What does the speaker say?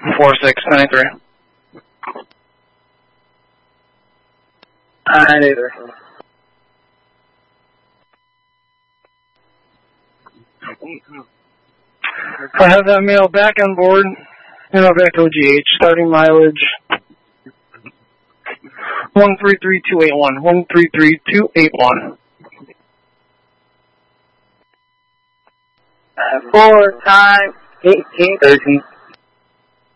4693. Either. I have that male back on board, and I'll back to OGH, starting mileage 133281, 133281. 4 time 1813.